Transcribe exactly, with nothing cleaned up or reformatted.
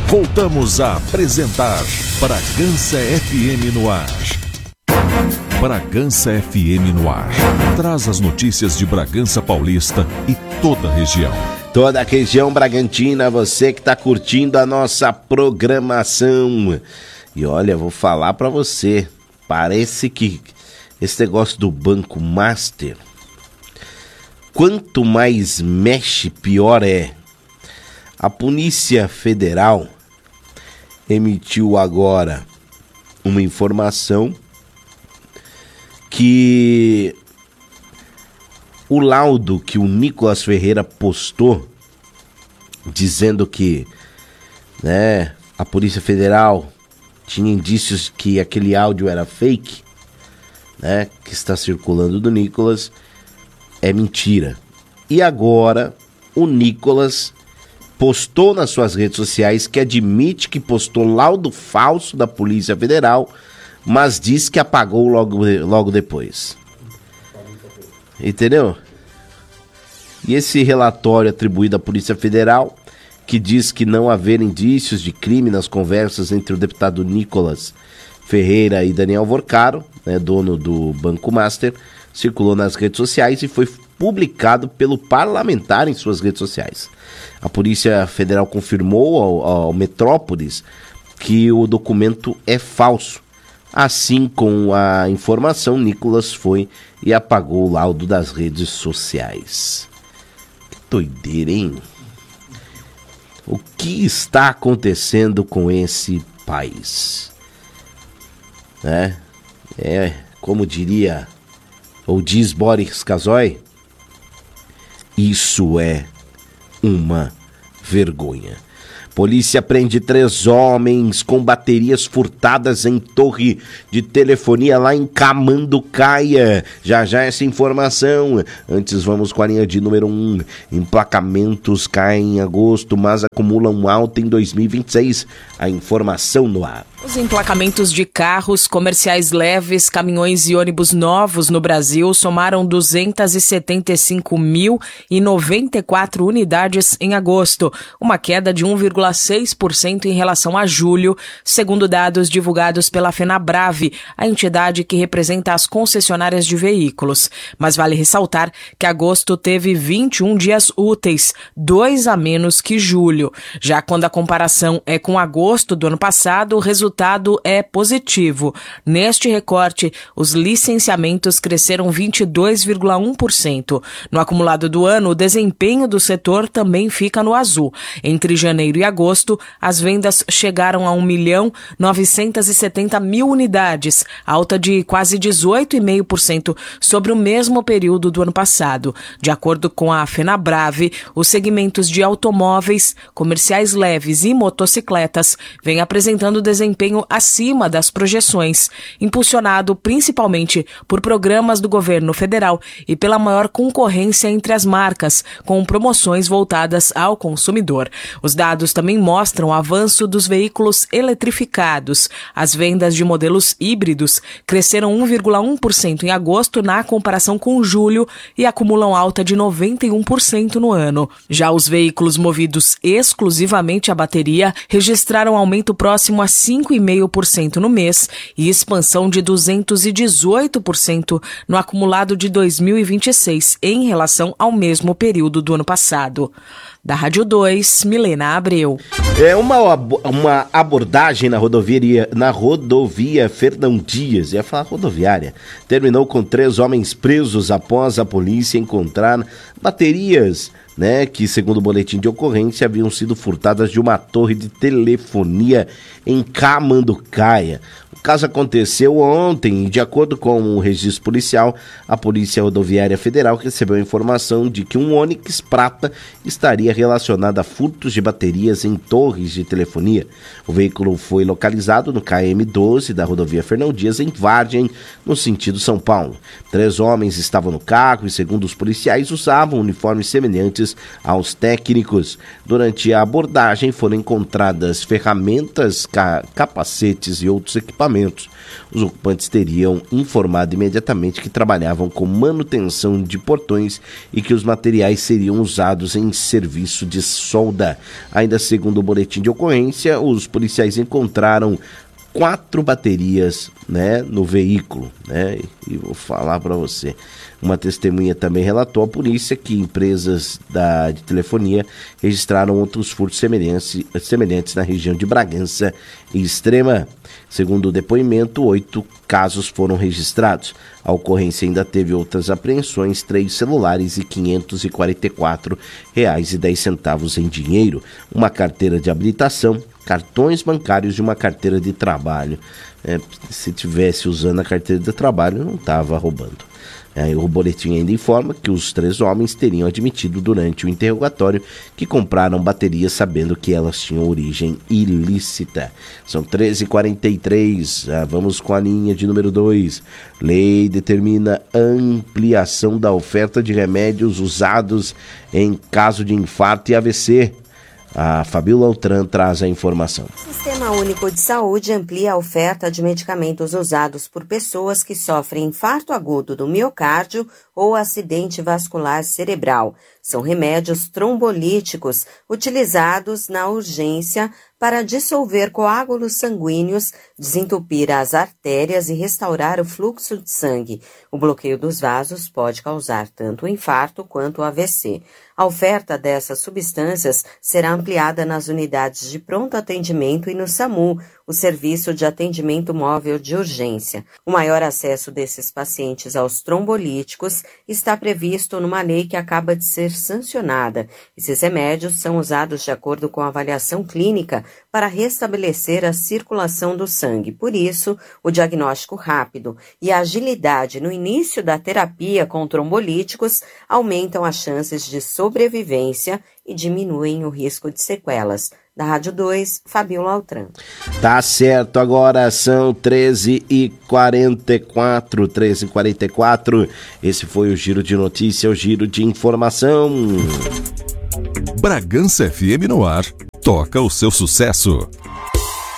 Voltamos a apresentar Bragança F M no ar. Bragança F M no ar. Traz as notícias de Bragança Paulista e toda a região. Toda a região Bragantina, você que está curtindo a nossa programação. E olha, vou falar para você, parece que esse negócio do Banco Master, quanto mais mexe, pior é. A Polícia Federal emitiu agora uma informação que o laudo que o Nicolas Ferreira postou, dizendo que, né, a Polícia Federal tinha indícios que aquele áudio era fake, né, que está circulando do Nicolas, é mentira. E agora o Nicolas postou nas suas redes sociais que admite que postou laudo falso da Polícia Federal, mas diz que apagou logo, logo depois. Entendeu? E esse relatório atribuído à Polícia Federal, que diz que não haver indícios de crime nas conversas entre o deputado Nicolas Ferreira e Daniel Vorcaro, né, dono do Banco Master, circulou nas redes sociais e foi publicado pelo parlamentar em suas redes sociais. A Polícia Federal confirmou ao, ao Metrópolis que o documento é falso. Assim, com a informação, Nicolas foi e apagou o laudo das redes sociais. Que doideira, hein? O que está acontecendo com esse país? É, é como diria, ou diz Boris Casoy, isso é uma vergonha. Polícia prende três homens com baterias furtadas em torre de telefonia lá em Camanducaia. Já já essa informação. Antes vamos com a linha de número um. Emplacamentos caem em agosto, mas acumulam alta em dois mil e vinte e seis. A informação no ar. Os emplacamentos de carros, comerciais leves, caminhões e ônibus novos no Brasil somaram duzentas e setenta e cinco mil e noventa e quatro unidades em agosto, uma queda de um vírgula seis por cento em relação a julho, segundo dados divulgados pela FenaBrave, a entidade que representa as concessionárias de veículos. Mas vale ressaltar que agosto teve vinte e um dias úteis, dois a menos que julho. Já quando a comparação é com agosto do ano passado, o resultado O resultado é positivo. Neste recorte, os licenciamentos cresceram vinte e dois vírgula um por cento. No acumulado do ano, o desempenho do setor também fica no azul. Entre janeiro e agosto, as vendas chegaram a um milhão novecentos e setenta mil unidades, alta de quase dezoito vírgula cinco por cento sobre o mesmo período do ano passado. De acordo com a FenaBrave, os segmentos de automóveis, comerciais leves e motocicletas vêm apresentando desempenho acima das projeções, impulsionado principalmente por programas do governo federal e pela maior concorrência entre as marcas, com promoções voltadas ao consumidor. Os dados também mostram o avanço dos veículos eletrificados. As vendas de modelos híbridos cresceram um vírgula um por cento em agosto na comparação com julho e acumulam alta de noventa e um por cento no ano. Já os veículos movidos exclusivamente a bateria registraram aumento próximo a cinco vírgula cinco por cento no mês e expansão de duzentos e dezoito por cento no acumulado de dois mil e vinte e seis em relação ao mesmo período do ano passado. Da Rádio dois, Milena Abreu. É uma, uma abordagem na rodovia, na rodovia Fernão Dias, ia falar rodoviária, terminou com três homens presos após a polícia encontrar baterias, né, que segundo o boletim de ocorrência haviam sido furtadas de uma torre de telefonia em Camanducaia. O caso aconteceu ontem e, de acordo com o registro policial, a Polícia Rodoviária Federal recebeu a informação de que um Onix prata estaria relacionado a furtos de baterias em torres de telefonia. O veículo foi localizado no K M doze da rodovia Fernão Dias, em Vargem, no sentido São Paulo. Três homens estavam no carro e, segundo os policiais, usavam uniformes semelhantes aos técnicos. Durante a abordagem foram encontradas ferramentas, ca- capacetes e outros equipamentos equipamentos. Os ocupantes teriam informado imediatamente que trabalhavam com manutenção de portões e que os materiais seriam usados em serviço de solda. Ainda segundo o boletim de ocorrência, os policiais encontraram quatro baterias, né, no veículo, né, e vou falar para você. Uma testemunha também relatou à polícia que empresas da, de telefonia registraram outros furtos semelhantes, semelhantes na região de Bragança e Extrema. Segundo o depoimento, oito casos foram registrados. A ocorrência ainda teve outras apreensões, três celulares e quinhentos e quarenta e quatro reais e dez centavos em dinheiro, uma carteira de habilitação, cartões bancários e uma carteira de trabalho. É, se tivesse usando a carteira de trabalho, não estava roubando. É, o boletim ainda informa que os três homens teriam admitido durante o interrogatório que compraram baterias sabendo que elas tinham origem ilícita. São treze e quarenta e três, ah, vamos com a linha de número dois. Lei determina ampliação da oferta de remédios usados em caso de infarto e A V C. A Fabíola Altran traz a informação. O Sistema Único de Saúde amplia a oferta de medicamentos usados por pessoas que sofrem infarto agudo do miocárdio ou acidente vascular cerebral. São remédios trombolíticos utilizados na urgência para dissolver coágulos sanguíneos, desentupir as artérias e restaurar o fluxo de sangue. O bloqueio dos vasos pode causar tanto o infarto quanto o A V C. A oferta dessas substâncias será ampliada nas unidades de pronto atendimento e no SAMU, o Serviço de Atendimento Móvel de Urgência. O maior acesso desses pacientes aos trombolíticos está previsto numa lei que acaba de ser sancionada. Esses remédios são usados de acordo com a avaliação clínica para restabelecer a circulação do sangue. Por isso, o diagnóstico rápido e a agilidade no início da terapia com trombolíticos aumentam as chances de sobrevivência e diminuem o risco de sequelas. Da Rádio dois, Fabíola Altran. Tá certo, agora são treze e quarenta e quatro, treze e quarenta e quatro. Esse foi o Giro de Notícia, o Giro de Informação. Bragança F M no ar, toca o seu sucesso.